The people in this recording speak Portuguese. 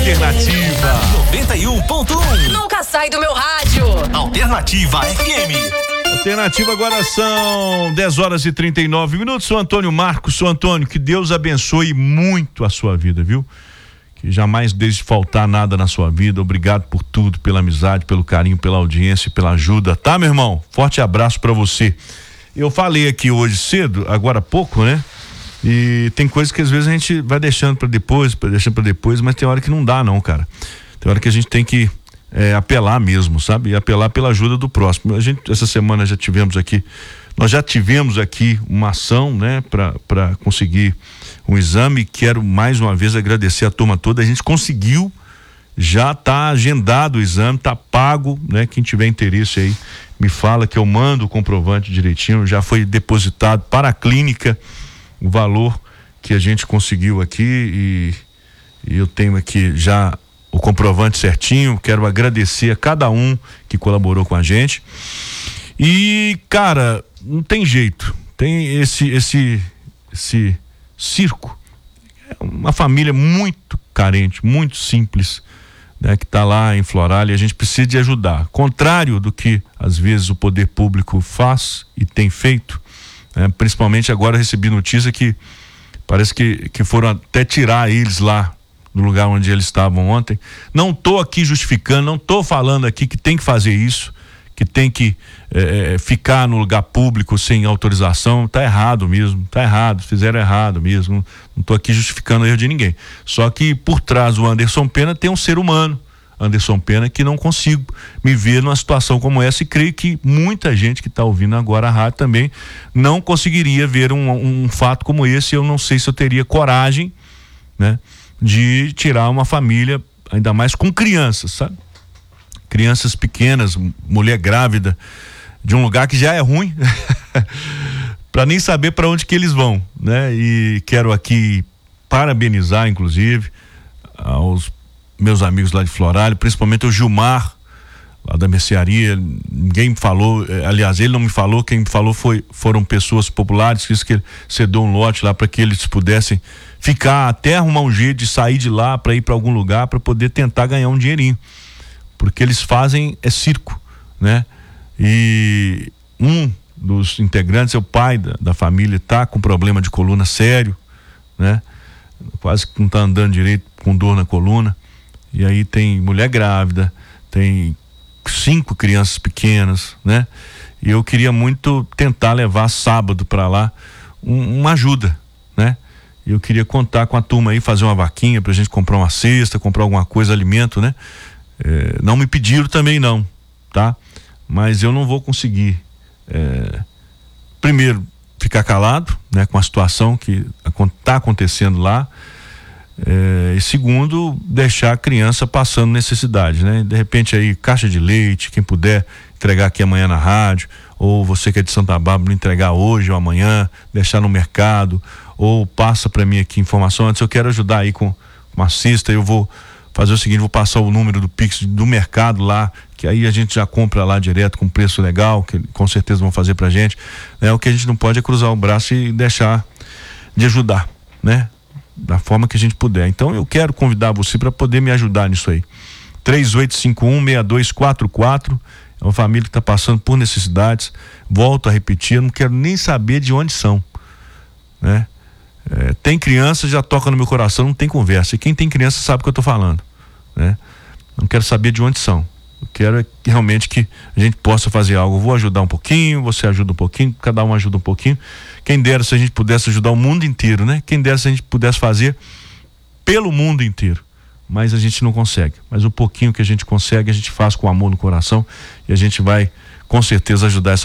Alternativa 91.1. Nunca sai do meu rádio. Alternativa FM. Alternativa, agora são 10h39. Sou Antônio Marcos. Sou Antônio, que Deus abençoe muito a sua vida, viu? Que jamais deixe faltar nada na sua vida. Obrigado por tudo, pela amizade, pelo carinho, pela audiência, pela ajuda, tá, meu irmão? Forte abraço pra você. Eu falei aqui hoje cedo, agora há pouco, né? E tem coisas que às vezes a gente vai deixando pra depois, mas tem hora que não dá não, cara. Tem hora que a gente tem que apelar mesmo, sabe? E apelar pela ajuda do próximo. Essa semana nós já tivemos aqui uma ação, né? Pra conseguir um exame. Quero mais uma vez agradecer a turma toda. A gente conseguiu, já tá agendado o exame, tá pago, né? Quem tiver interesse aí, me fala que eu mando o comprovante direitinho. Já foi depositado para a clínica o valor que a gente conseguiu aqui e eu tenho aqui já o comprovante certinho. Quero agradecer a cada um que colaborou com a gente. E, cara, não tem jeito. Tem esse circo. É uma família muito carente, muito simples, né, que está lá em Floral, e a gente precisa de ajudar. Contrário do que às vezes o poder público faz e tem feito, né, principalmente agora recebi notícia que parece que foram até tirar eles lá do lugar onde eles estavam ontem. Não estou aqui justificando, não estou falando aqui que tem que fazer isso, que tem que ficar no lugar público sem autorização. Tá errado mesmo, tá errado, fizeram errado mesmo. Não estou aqui justificando o erro de ninguém. Só que por trás do Anderson Pena tem um ser humano, Anderson Pena, que não consigo me ver numa situação como essa, e creio que muita gente que está ouvindo agora a rádio também não conseguiria ver um fato como esse. Eu não sei se eu teria coragem, né, de tirar uma família, ainda mais com crianças, sabe? Crianças pequenas, mulher grávida, de um lugar que já é ruim, para nem saber para onde que eles vão, né? E quero aqui parabenizar, inclusive, aos meus amigos lá de Floral, principalmente o Gilmar, lá da mercearia. Ninguém me falou, aliás, ele não me falou, quem me falou foram pessoas populares, que ele cedeu um lote lá para que eles pudessem ficar, até arrumar um jeito de sair de lá para ir para algum lugar, para poder tentar ganhar um dinheirinho, porque eles fazem circo, né? E um dos integrantes, o pai da família, tá com problema de coluna sério, né? Quase que não tá andando direito, com dor na coluna. E aí tem mulher grávida, tem 5 crianças pequenas, né? E eu queria muito tentar levar sábado para lá uma ajuda, né? E eu queria contar com a turma aí, fazer uma vaquinha pra gente comprar uma cesta, comprar alguma coisa, alimento, né? Não me pediram também não, tá? Mas eu não vou conseguir, primeiro, ficar calado, né, com a situação que tá acontecendo lá, e segundo, deixar a criança passando necessidade, né? De repente aí, caixa de leite, quem puder entregar aqui amanhã na rádio, ou você que é de Santa Bárbara, entregar hoje ou amanhã, deixar no mercado, ou passa para mim aqui informação. Antes eu quero ajudar aí com uma cesta. Eu vou fazer o seguinte, vou passar o número do Pix do mercado lá, que aí a gente já compra lá direto com preço legal, que com certeza vão fazer pra gente, né? O que a gente não pode é cruzar o braço e deixar de ajudar, né? Da forma que a gente puder. Então eu quero convidar você para poder me ajudar nisso aí. 3851-6244. É uma família que está passando por necessidades. Volto a repetir, eu não quero nem saber de onde são, né? Tem criança, já toca no meu coração, não tem conversa. E quem tem criança sabe o que eu estou falando, né? Não quero saber de onde são. Eu quero realmente que a gente possa fazer algo. Eu vou ajudar um pouquinho, você ajuda um pouquinho, cada um ajuda um pouquinho. Quem dera se a gente pudesse ajudar o mundo inteiro, né? Quem dera se a gente pudesse fazer pelo mundo inteiro. Mas a gente não consegue. Mas o pouquinho que a gente consegue, a gente faz com amor no coração, e a gente vai com certeza ajudar essa